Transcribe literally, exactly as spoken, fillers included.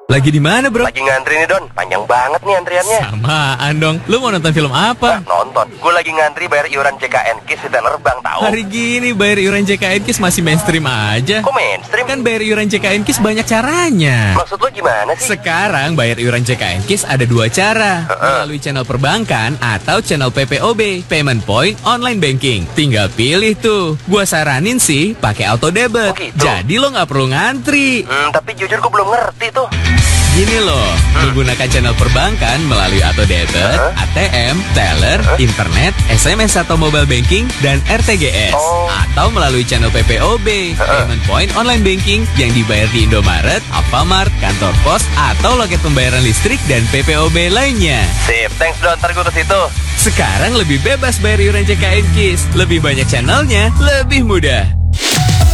Lagi di mana, bro? Lagi ngantri nih, Don. Panjang banget nih antriannya. Samaan dong. Lu mau nonton film apa? Nah, nonton. Gue lagi ngantri bayar iuran J K N Kiss di Teller Bank, tahu. Hari gini bayar iuran J K N Kiss masih mainstream aja. Kok mainstream? Kan bayar iuran J K N Kiss banyak caranya. Maksud lu gimana sih? Sekarang bayar iuran J K N Kiss ada dua cara. Melalui channel perbankan atau channel P P O B, Payment Point Online Banking. Tinggal pilih tuh. Gua saranin sih pakai auto debit. Oh, gitu? Jadi lo nggak perlu ngantri. Hmm, tapi jujur gue belum ngerti tuh. Gini loh, Hmm. menggunakan channel perbankan melalui auto debit, Huh? A T M, teller, internet, S M S atau mobile banking, dan R T G S. Oh. Atau melalui channel P P O B, Payment Point Online Banking yang dibayar di Indomaret, Alfamart, kantor pos, atau loket pembayaran listrik dan P P O B lainnya. Sip, thanks Don, ntar gue ke situ. Sekarang lebih bebas bayar iuran J K N Kiss, lebih banyak channelnya, lebih mudah.